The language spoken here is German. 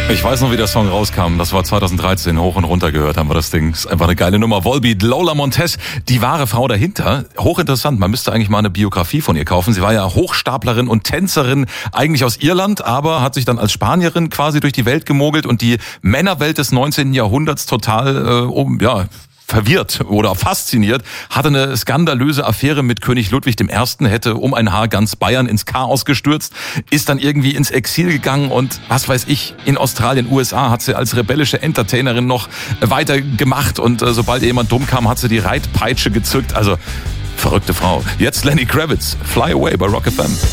Ich weiß noch, wie der Song rauskam. Das war 2013. Hoch und runter gehört haben wir das Ding. Ist einfach eine geile Nummer. Volbeat, Lola Montez, die wahre Frau dahinter. Hochinteressant. Man müsste eigentlich mal eine Biografie von ihr kaufen. Sie war ja Hochstaplerin und Tänzerin, eigentlich aus Irland, aber hat sich dann als Spanierin quasi durch die Welt gemogelt und die Männerwelt des 19. Jahrhunderts total verwirrt oder fasziniert, hatte eine skandalöse Affäre mit König Ludwig I., hätte um ein Haar ganz Bayern ins Chaos gestürzt, ist dann irgendwie ins Exil gegangen und was weiß ich, in Australien, USA hat sie als rebellische Entertainerin noch weiter gemacht und sobald jemand dumm kam, hat sie die Reitpeitsche gezückt, also verrückte Frau. Jetzt Lenny Kravitz, Fly Away bei Rock FM.